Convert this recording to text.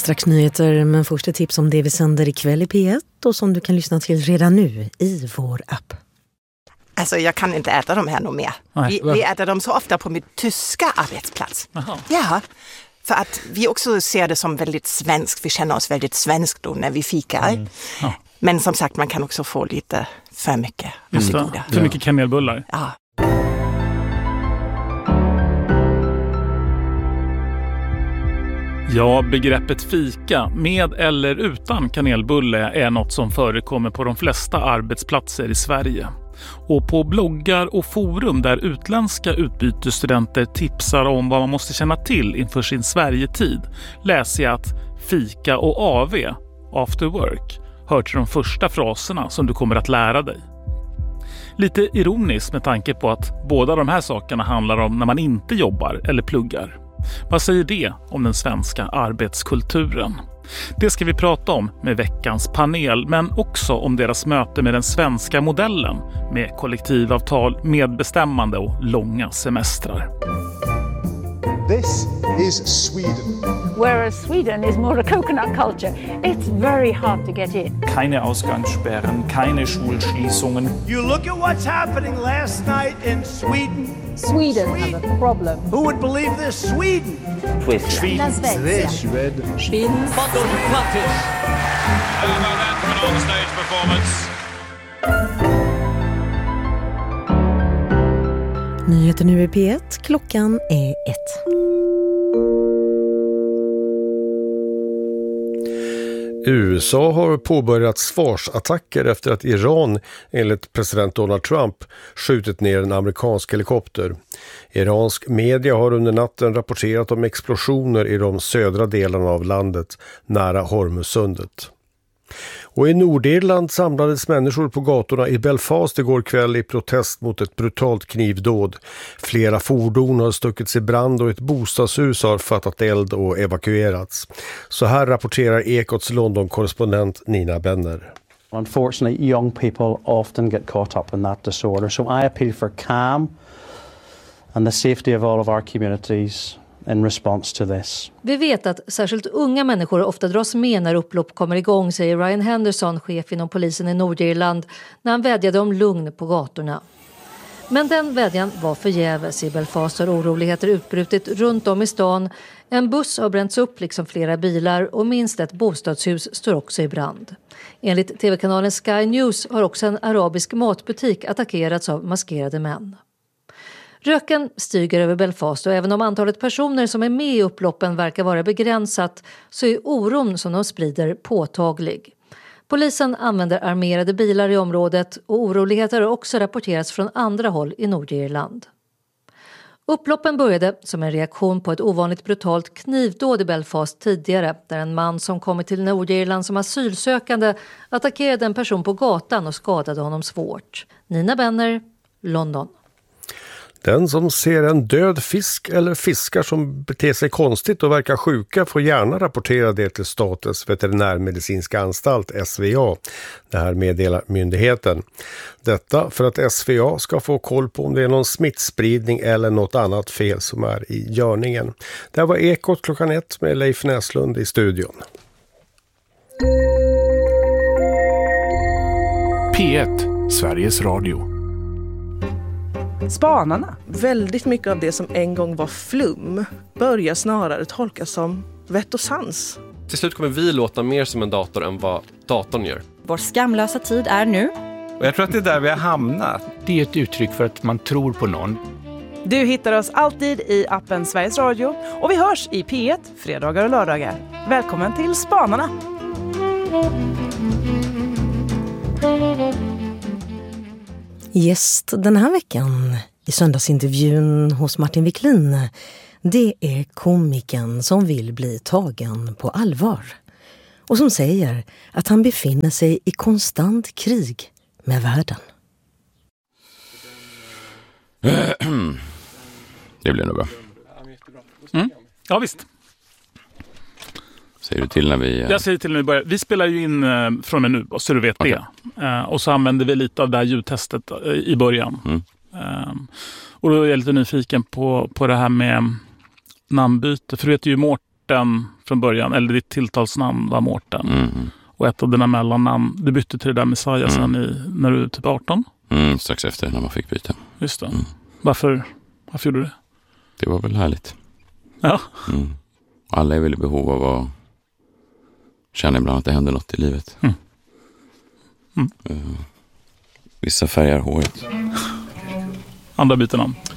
Strax nyheter, men först ett tips om det vi sänder ikväll i P1 och som du kan lyssna till redan nu i vår app. Alltså jag kan inte äta dem här nog mer. Vi äter dem så ofta på min tyska arbetsplats. Aha. Ja, för att vi också ser det som väldigt svenskt. Vi känner oss väldigt svenskt då när vi fikar. Ja. Men som sagt, man kan också få lite för mycket. Just det, för mycket kanelbullar. Ja. Ja, begreppet fika med eller utan kanelbulle är något som förekommer på de flesta arbetsplatser i Sverige. Och på bloggar och forum där utländska utbytesstudenter tipsar om vad man måste känna till inför sin Sverigetid läser jag att fika och AV, after work, hör till de första fraserna som du kommer att lära dig. Lite ironiskt med tanke på att båda de här sakerna handlar om när man inte jobbar eller pluggar. Vad säger det om den svenska arbetskulturen? Det ska vi prata om med veckans panel, men också om deras möte med den svenska modellen med kollektivavtal, medbestämmande och långa semestrar. This is Sweden. Whereas Sweden is more a coconut culture. It's very hard to get in. Keine Ausgangssperren, keine Schulschließungen. You look at what's happening last night in Sweden. Sweden has a problem. Who would believe this? Sweden. Sweden. Sweden. Nyheter nu i P1, klockan är 1. USA har påbörjat svarsattacker efter att Iran, enligt president Donald Trump, skjutit ner en amerikansk helikopter. Iransk media har under natten rapporterat om explosioner i de södra delarna av landet, nära Hormuzsundet. Och i Nordirland samlades människor på gatorna i Belfast igår kväll i protest mot ett brutalt knivdåd. Flera fordon har stuckits i brand och ett bostadshus har fattat eld och evakuerats. Så här rapporterar Ekots London-korrespondent Nina Benner. Unfortunately, young people often get caught up in that disorder. So I appeal for calm and the safety of all of our communities in response to this. Vi vet att särskilt unga människor ofta dras med när upplopp kommer igång, säger Ryan Henderson, chef inom polisen i Nordirland, när han vädjade om lugn på gatorna. Men den vädjan var förgäves. I Belfast har oroligheter utbrutit runt om i stan. En buss har bränts upp liksom flera bilar och minst ett bostadshus står också i brand. Enligt tv-kanalen Sky News har också en arabisk matbutik attackerats av maskerade män. Röken stiger över Belfast och även om antalet personer som är med i upploppen verkar vara begränsat så är oron som de sprider påtaglig. Polisen använder armerade bilar i området och oroligheter har också rapporterats från andra håll i Nordirland. Upploppen började som en reaktion på ett ovanligt brutalt knivdåd i Belfast tidigare där en man som kommit till Nordirland som asylsökande attackerade en person på gatan och skadade honom svårt. Nina Benner, London. Den som ser en död fisk eller fiskar som beter sig konstigt och verkar sjuka får gärna rapportera det till Statens veterinärmedicinska anstalt, SVA. Det här meddelar myndigheten. Detta för att SVA ska få koll på om det är någon smittspridning eller något annat fel som är i görningen. Det här var Ekot klockan 1 med Leif Näslund i studion. P1, Sveriges Radio. Spanarna. Väldigt mycket av det som en gång var flum börjar snarare tolkas som vett och sans. Till slut kommer vi låta mer som en dator än vad datorn gör. Vår skamlösa tid är nu. Och jag tror att det är där vi har hamnat. Det är ett uttryck för att man tror på någon. Du hittar oss alltid i appen Sveriges Radio och vi hörs i P1 fredagar och lördagar. Välkommen till Spanarna! Gäst den här veckan i söndagsintervjun hos Martin Wiklin, det är komikern som vill bli tagen på allvar och som säger att han befinner sig i konstant krig med världen. Det blir nog bra. Ja visst. Säger du till när vi... Jag säger till när vi börjar. Vi spelar ju in från och med nu, så du vet det. Och så använder vi lite av det här ljudtestet i början. Och då är jag lite nyfiken på det här med namnbyte. För du heter ju Mårten från början, eller ditt tilltalsnamn var Mårten. Och ett av dina mellannamn, du bytte till det där Messiah sen när du är typ 18? Strax efter när man fick byta. Just det. Varför gjorde du det? Det var väl härligt. Ja. Alla är väl i behov av att känna ibland att det händer något i livet. Vissa färgar håret. Andra byter namn.